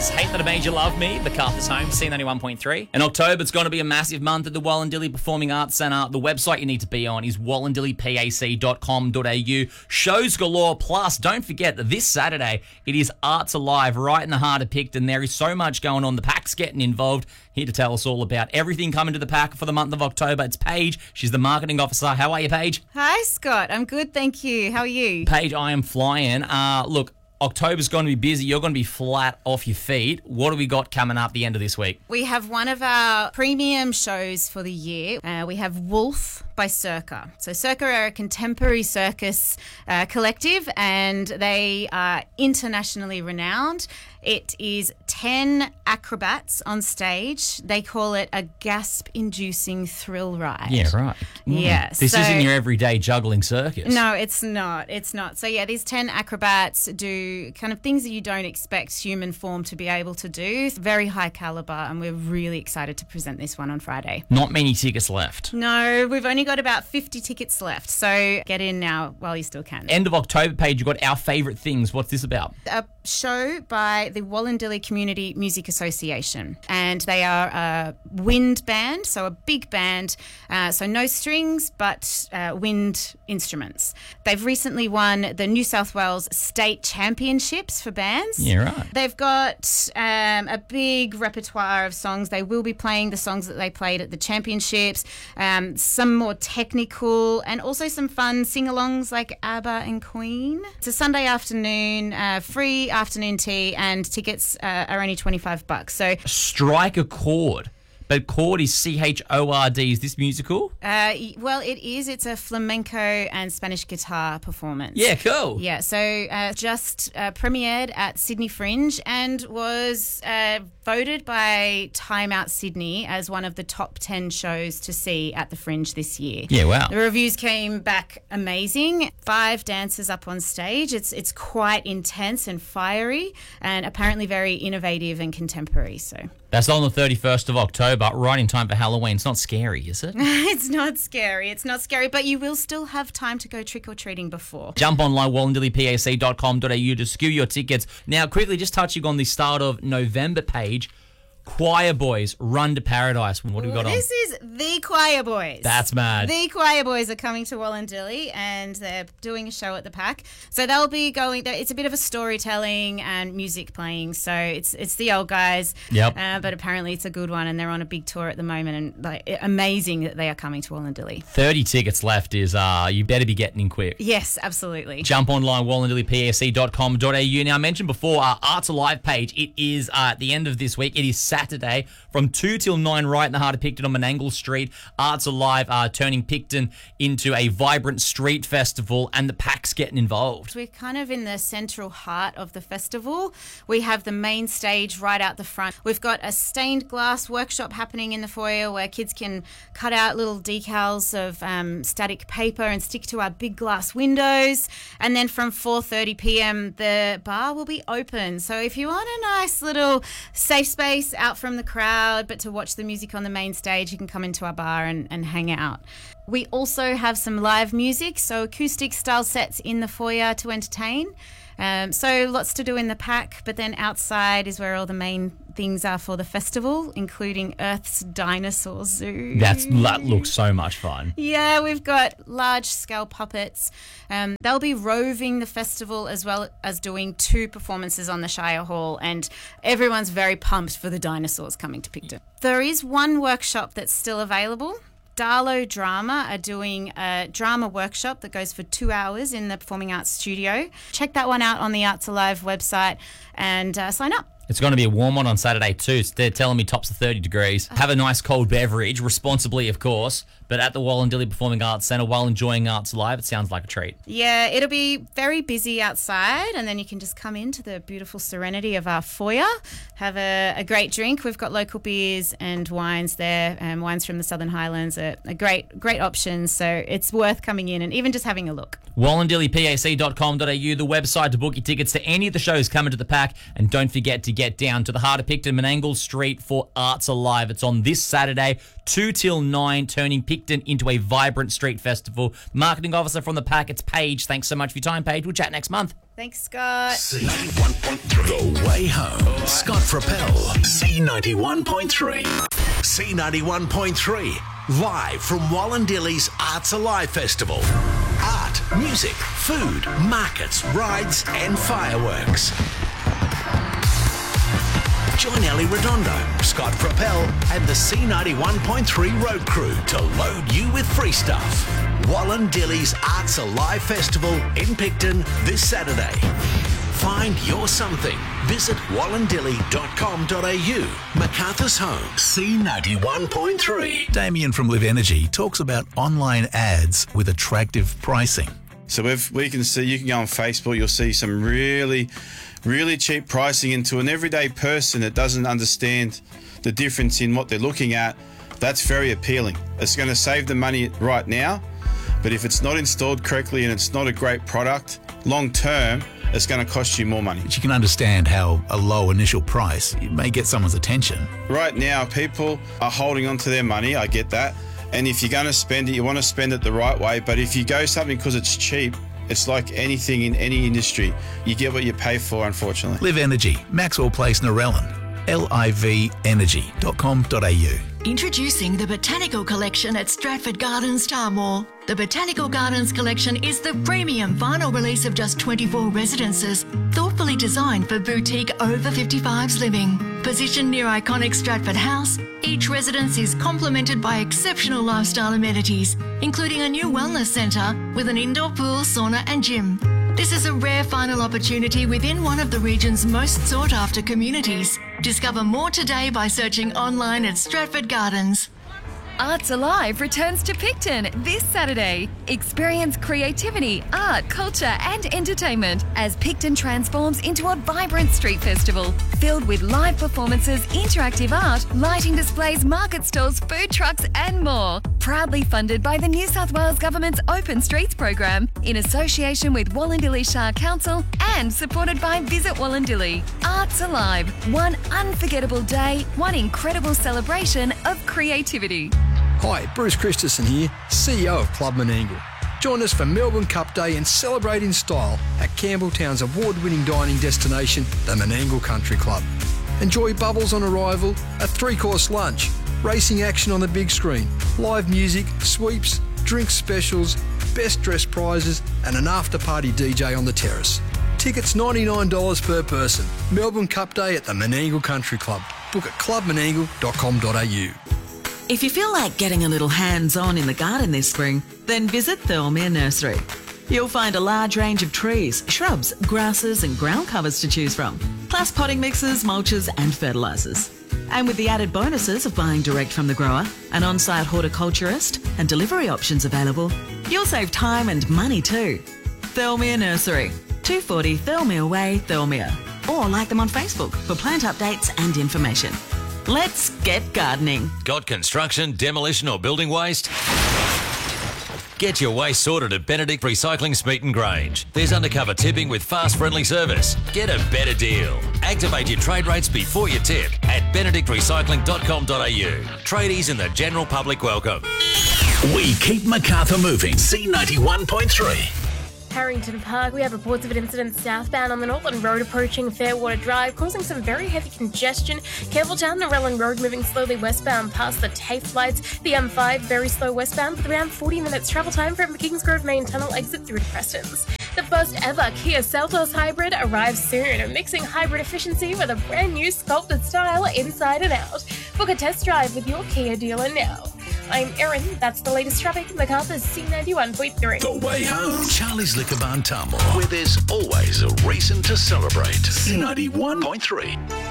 Boys, Hate That I Made You Love Me, The Carthus Home, C91.3. In October, it's going to be a massive month at the Wollondilly Performing Arts Centre. The website you need to be on is wollondillypac.com.au. Shows galore, plus don't forget that this Saturday, it is Arts Alive right in the heart of Picton. There is so much going on. The PAC's getting involved. Here to tell us all about everything coming to the PAC for the month of October. It's Paige. She's the marketing officer. How are you, Paige? Hi, Scott. I'm good, thank you. How are you? Paige, I am flying. Look, October's going to be busy. You're going to be flat off your feet. What do we got coming up the end of this week? We have one of our premium shows for the year. We have Wolf by Circa. So Circa are a contemporary circus collective, and they are internationally renowned. It is 10 acrobats on stage. They call it a gasp-inducing thrill ride. Yeah, right. Yeah. This isn't your everyday juggling circus. No, it's not. It's not. So, yeah, these 10 acrobats do kind of things that you don't expect human form to be able to do. It's very high caliber, and we're really excited to present this one on Friday. Not many tickets left. No, we've only got about 50 tickets left. So get in now while you still can. End of October, Paige, you've got Our Favourite Things. What's this about? A show by the Wollondilly Community Music Association, and they are a wind band, so a big band, so no strings but wind instruments. They've recently won the New South Wales State Championships for bands. Yeah, right. They've got a big repertoire of songs. They will be playing the songs that they played at the championships, some more technical and also some fun sing-alongs like ABBA and Queen. It's a Sunday afternoon, free afternoon tea, and tickets are only $25. So Strike a Chord. But chord is C-H-O-R-D. Is this musical? Well, it is. It's a flamenco and Spanish guitar performance. Yeah, cool. Yeah, so just premiered at Sydney Fringe and was voted by Time Out Sydney as one of the top 10 shows to see at the Fringe this year. Yeah, wow. The reviews came back amazing. 5 dancers up on stage. It's quite intense and fiery, and apparently very innovative and contemporary. So that's on the 31st of October, right in time for Halloween. It's not scary, is it? It's not scary. It's not scary, but you will still have time to go trick-or-treating before. Jump online, wollondillypac.com.au to skew your tickets. Now, quickly, just touching on the start of November, Page, Choir Boys, Run to Paradise. What do we got on? This is the Choir Boys. That's mad. The Choir Boys are coming to Wollondilly, and they're doing a show at the PAC. So they'll be going. It's a bit of a storytelling and music playing. So it's the old guys. Yep. But apparently it's a good one, and they're on a big tour at the moment. And amazing that they are coming to Wollondilly. 30 tickets left. You better be getting in quick. Yes, absolutely. Jump online, wollondillypac.com.au. Now, I mentioned before, Arts Alive, Page. It is at the end of this week. It is Saturday from 2 till 9 right in the heart of Picton on Menangle Street. Arts Alive are turning Picton into a vibrant street festival, and the PAC's getting involved. We're kind of in the central heart of the festival. We have the main stage right out the front. We've got a stained glass workshop happening in the foyer where kids can cut out little decals of static paper and stick to our big glass windows. And then from 4:30 p.m, the bar will be open. So if you want a nice little safe space out from the crowd, but to watch the music on the main stage, you can come into our bar and hang out. We also have some live music, so acoustic style sets in the foyer to entertain. So lots to do in the PAC, but then outside is where all the main things are for the festival, including Earth's Dinosaur Zoo. That looks so much fun. Yeah, we've got large-scale puppets. They'll be roving the festival as well as doing 2 performances on the Shire Hall, and everyone's very pumped for the dinosaurs coming to Picton. There is one workshop that's still available. Darlow Drama are doing a drama workshop that goes for 2 hours in the Performing Arts Studio. Check that one out on the Arts Alive website and sign up. It's going to be a warm one on Saturday too. They're telling me tops of 30 degrees. Have a nice cold beverage, responsibly of course, but at the Wollondilly Performing Arts Centre while enjoying Arts Live. It sounds like a treat. Yeah, it'll be very busy outside, and then you can just come into the beautiful serenity of our foyer, have a great drink. We've got local beers and wines there, and wines from the Southern Highlands are a great option, so it's worth coming in and even just having a look. wollondillypac.com.au, the website to book your tickets to any of the shows coming to the PAC, and don't forget to get down to the heart of Picton, Menangle Street for Arts Alive. It's on this Saturday, 2 till 9, turning Picton into a vibrant street festival. Marketing officer from the PAC, it's Paige. Thanks so much for your time, Paige. We'll chat next month. Thanks, Scott. C91.3. The way home. Scott Frappel, C91.3. C91.3, live from Wallandilly's Arts Alive Festival. Art, music, food, markets, rides and fireworks. Join Ellie Redondo, Scott Frappel and the C91.3 road crew to load you with free stuff. Wallandilly's Arts Alive Festival in Picton this Saturday. Find your something. Visit wallandilly.com.au. MacArthur's home, C91.3. Damien from Live Energy talks about online ads with attractive pricing. So we can see, you can go on Facebook, you'll see some really cheap pricing into an everyday person that doesn't understand the difference in what they're looking at. That's very appealing. It's going to save them money right now, but if it's not installed correctly and it's not a great product, long term, it's going to cost you more money. But you can understand how a low initial price may get someone's attention. Right now, people are holding on to their money, I get that. And if you're going to spend it, you want to spend it the right way. But if you go something because it's cheap, it's like anything in any industry. You get what you pay for, unfortunately. Live Energy, Maxwell Place, Narellan. livenergy.com.au. Introducing the Botanical Collection at Stratford Gardens, Tarmore. The Botanical Gardens Collection is the premium vinyl release of just 24 residences, thoughtfully designed for boutique over 55s living. Positioned near iconic Stratford House, each residence is complemented by exceptional lifestyle amenities, including a new wellness centre with an indoor pool, sauna and gym. This is a rare final opportunity within one of the region's most sought-after communities. Discover more today by searching online at Stratford Gardens. Arts Alive returns to Picton this Saturday. Experience creativity, art, culture and entertainment as Picton transforms into a vibrant street festival filled with live performances, interactive art, lighting displays, market stalls, food trucks and more. Proudly funded by the New South Wales Government's Open Streets program in association with Wallandilly Shire Council and supported by Visit Wallandilly. Arts Alive, one unforgettable day, one incredible celebration of creativity. Hi, Bruce Christensen here, CEO of Club Menangle. Join us for Melbourne Cup Day and celebrate in style at Campbelltown's award-winning dining destination, the Menangle Country Club. Enjoy bubbles on arrival, a 3-course lunch, racing action on the big screen, live music, sweeps, drink specials, best dressed prizes and an after-party DJ on the terrace. Tickets $99 per person. Melbourne Cup Day at the Menangle Country Club. Book at clubmenangle.com.au. If you feel like getting a little hands-on in the garden this spring, then visit Thirlmere Nursery. You'll find a large range of trees, shrubs, grasses and ground covers to choose from, plus potting mixes, mulches and fertilisers. And with the added bonuses of buying direct from the grower, an on-site horticulturist and delivery options available, you'll save time and money too. Thirlmere Nursery, 240 Thirlmere Way, Thirlmere. Or like them on Facebook for plant updates and information. Let's get gardening. Got construction, demolition or building waste? Get your waste sorted at Benedict Recycling Smeaton Grange. There's undercover tipping with fast friendly service. Get a better deal. Activate your trade rates before you tip at benedictrecycling.com.au. Tradies and the general public welcome. We keep MacArthur moving. C91.3. Harrington Park, we have reports of an incident southbound on the Northland Road approaching Fairwater Drive, causing some very heavy congestion. Campbelltown, Narellan Road moving slowly westbound past the TAFE lights. The M5 very slow westbound with around 40 minutes travel time from the Kingsgrove Main Tunnel exit through to Prestons. The first ever Kia Seltos Hybrid arrives soon, mixing hybrid efficiency with a brand new sculpted style inside and out. Book a test drive with your Kia dealer now. I'm Erin, that's the latest traffic, MacArthur's C91.3. The way home. Charlie's Liquor Barn, Tarmore, where there's always a reason to celebrate. C91.3.